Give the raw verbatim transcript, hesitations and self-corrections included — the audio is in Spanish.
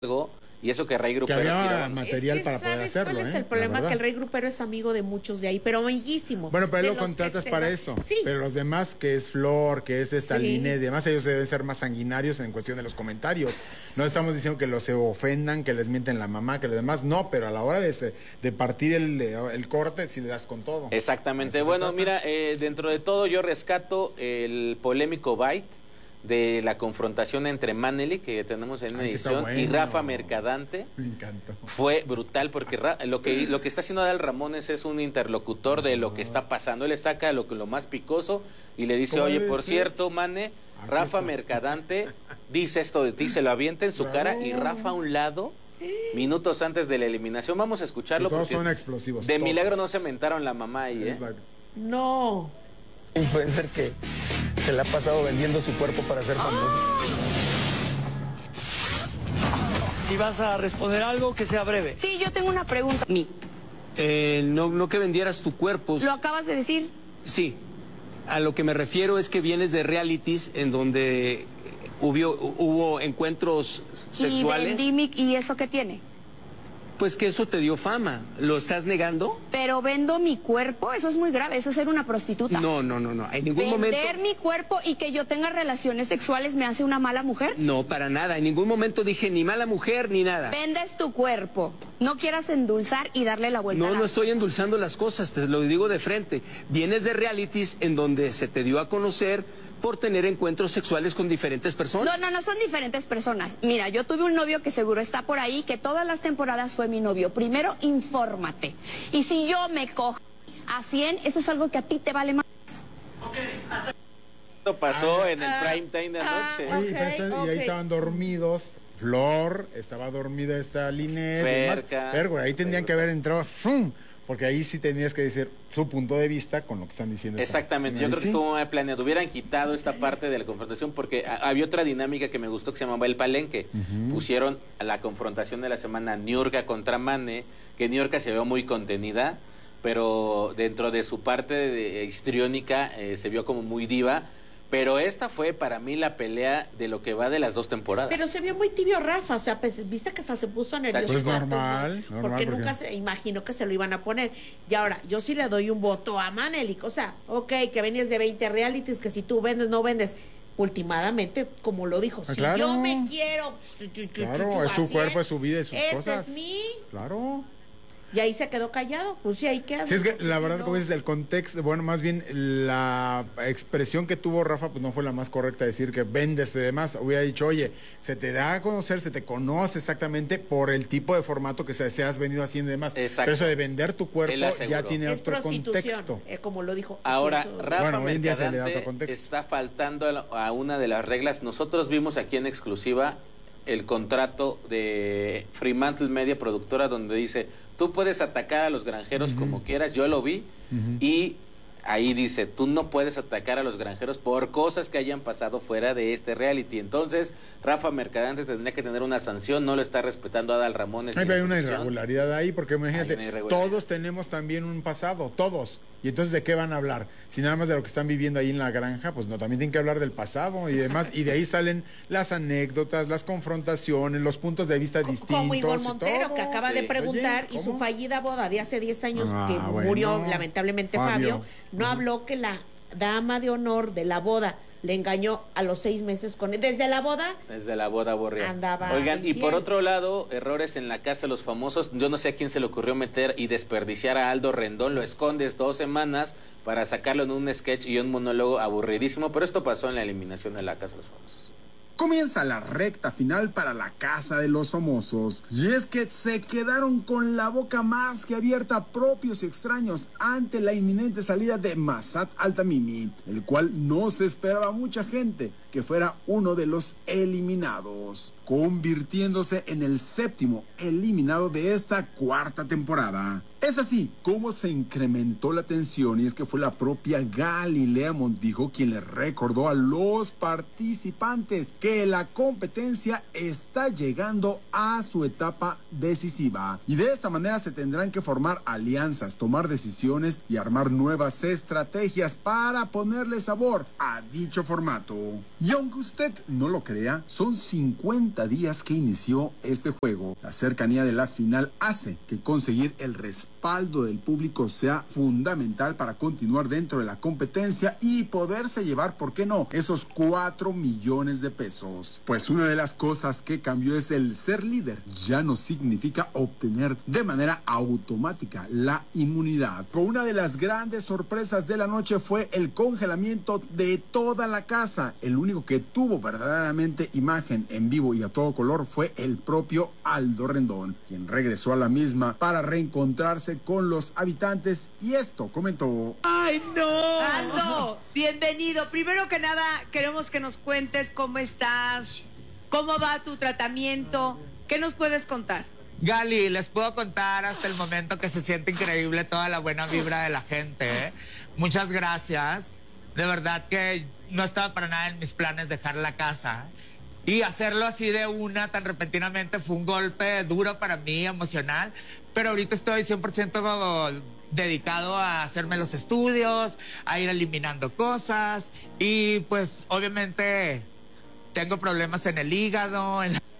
Y eso que Rey Que Grupero había tiró. material Es que, para poder ¿sabes hacerlo, cuál es ¿eh? el problema? La Que el verdad. Rey Grupero es amigo de muchos de ahí, pero amiguísimo. Bueno, pero él de lo los que contratas se para van. eso. Sí. Pero los demás, que es Flor, que es esta Sí. línea y demás, ellos deben ser más sanguinarios en cuestión de los comentarios. No estamos diciendo que los se ofendan, que les mienten la mamá, que los demás no, pero a la hora de, este, de partir el, el corte, sí le das con todo. Exactamente. Eso se Bueno, trata. mira, eh, dentro de todo yo rescato el polémico bite de la confrontación entre Maneli, que tenemos en una Ay, que está edición, bueno. y Rafa Mercadante. Me encantó. Fue brutal porque Ra- lo que lo que está haciendo Adal Ramones es un interlocutor de lo que está pasando. Él saca lo, que- lo más picoso y le dice, ¿Cómo oye, debe por ser? cierto, Mane, Aquí Rafa está. Mercadante dice esto de ti, se lo avienta en su Claro. cara y Rafa a un lado, minutos antes de la eliminación. Vamos a escucharlo Y todos porque son explosivos. de todos. milagro no se mentaron la mamá ahí, ¿eh? Exacto. No. Influencer que se le ha pasado vendiendo su cuerpo para ser famoso. Si vas a responder algo, que sea breve. Sí, yo tengo una pregunta. Mi. Eh, no, no que vendieras tu cuerpo. ¿Lo acabas de decir? Sí. A lo que me refiero es que vienes de realities en donde hubo, hubo encuentros sexuales. Y vendí mi... ¿Y eso qué tiene? Pues que eso te dio fama. ¿Lo estás negando? Pero vendo mi cuerpo, eso es muy grave, eso es ser una prostituta. No, no, no, no. En ningún Vender momento. mi cuerpo y que yo tenga relaciones sexuales me hace una mala mujer. No, para nada. En ningún momento dije ni mala mujer ni nada. Vendes tu cuerpo. No quieras endulzar y darle la vuelta. a No, la- no estoy endulzando las cosas, te lo digo de frente. Vienes de realities en donde se te dio a conocer por tener encuentros sexuales con diferentes personas. No, no, no son diferentes personas. Mira, yo tuve un novio que seguro está por ahí, que todas las temporadas fue mi novio. Primero, infórmate. Y si yo me cojo a cien, eso es algo que a ti te vale más. Esto pasó Ah, en el prime time de anoche. ah, Oye, pero Ok, está- y ok. ahí estaban dormidos. Flor, estaba dormida esta Linet. demás. Ferca. Pero ahí tendrían que haber entrado, ¡fum! Porque ahí sí tenías que decir su punto de vista con lo que están diciendo. esta- Exactamente, yo ahí creo que sí. estuvo mal planeado. Hubieran quitado esta parte de la confrontación porque a- había otra dinámica que me gustó que se llamaba el palenque. Pusieron a la confrontación de la semana Niurka contra Mane, que Niurka se vio muy contenida, pero dentro de su parte de histriónica eh, se vio como muy diva. Pero esta fue para mí la pelea de lo que va de las dos temporadas. Pero se vio muy tibio Rafa, o sea, pues, viste que hasta se puso nervioso. Pues Cuando- normal, normal, porque porque- nunca se imaginó que se lo iban a poner. Y ahora, yo sí le doy un voto a Manelik, o sea, ok, que venías de veinte realities, que si tú vendes, no vendes. Últimamente, como lo dijo, Ah, si claro. yo me quiero... chu, chu, chu, chu, Claro, es su así cuerpo, es su vida, es sus ese cosas. es mi... Claro. Y ahí se quedó callado, pues sí, ahí queda. Sí, es que la verdad, no. como dices, el contexto, bueno, más bien la expresión que tuvo Rafa, pues no fue la más correcta, decir que vendes y demás. Hubiera dicho, oye, se te da a conocer, se te conoce exactamente por el tipo de formato que se, se has venido haciendo y demás. Exacto. Pero eso de vender tu cuerpo Él aseguró. ya tiene Es otro prostitución, contexto. eh, como lo dijo. Ahora, Sí, eso- Rafa Bueno, hoy en día se le da Mercadante otro contexto. está faltando a, la- a una de las reglas. Nosotros vimos aquí en exclusiva el contrato de Fremantle Media Productora donde dice, tú puedes atacar a los granjeros como quieras, yo lo vi, y ahí dice, tú no puedes atacar a los granjeros por cosas que hayan pasado fuera de este reality. Entonces, Rafa Mercadante tendría que tener una sanción, no lo está respetando Adal Ramones. Ay, ni pero hay la una producción. irregularidad ahí, porque imagínate, Hay una irregularidad. todos tenemos también un pasado, todos. Y entonces, ¿de qué van a hablar? Si nada más de lo que están viviendo ahí en la granja, pues no, también tienen que hablar del pasado y demás. Y de ahí salen las anécdotas, las confrontaciones, los puntos de vista Co- distintos. Como Ivonne y Montero, todo. que acaba Sí. de preguntar, Oye, y su ¿cómo? fallida boda de hace diez años, Ah, que bueno. murió lamentablemente Fabio, Fabio. no habló que la dama de honor de la boda le engañó a los seis meses con él. Desde la boda, Desde la boda borrea. Andaba Oigan, y infiel. por otro lado, errores en la casa de los famosos. Yo no sé a quién se le ocurrió meter y desperdiciar a Aldo Rendón. Lo escondes dos semanas para sacarlo en un sketch y un monólogo aburridísimo. Pero esto pasó en la eliminación de la casa de los famosos. Comienza la recta final para la Casa de los Famosos. Y es que se quedaron con la boca más que abierta propios y extraños ante la inminente salida de Massad Altamimi, el cual no se esperaba mucha gente que fuera uno de los eliminados, convirtiéndose en el séptimo eliminado de esta cuarta temporada. Es así como se incrementó la tensión, y es que fue la propia Galilea Montijo quien le recordó a los participantes que la competencia está llegando a su etapa decisiva. Y de esta manera se tendrán que formar alianzas, tomar decisiones y armar nuevas estrategias para ponerle sabor a dicho formato. Y aunque usted no lo crea, son cincuenta días que inició este juego. La cercanía de la final hace que conseguir el respaldo respaldo del público sea fundamental para continuar dentro de la competencia y poderse llevar, ¿por qué no?, esos cuatro millones de pesos. Pues una de las cosas que cambió es el ser líder. Ya no significa obtener de manera automática la inmunidad. Pero una de las grandes sorpresas de la noche fue el congelamiento de toda la casa. El único que tuvo verdaderamente imagen en vivo y a todo color fue el propio Aldo Rendón, quien regresó a la misma para reencontrarse con los habitantes, y esto comentó. ¡Ay, no! Aldo, bienvenido. Primero que nada, queremos que nos cuentes cómo estás, cómo va tu tratamiento, ¿qué nos puedes contar? Gali, les puedo contar hasta el momento que se siente increíble toda la buena vibra de la gente, ¿eh? Muchas gracias. De verdad que no estaba para nada en mis planes dejar la casa. Y hacerlo así de una, tan repentinamente, fue un golpe duro para mí, emocional. Pero ahorita estoy cien por ciento dedicado a hacerme los estudios, a ir eliminando cosas. Y pues obviamente tengo problemas en el hígado, en la...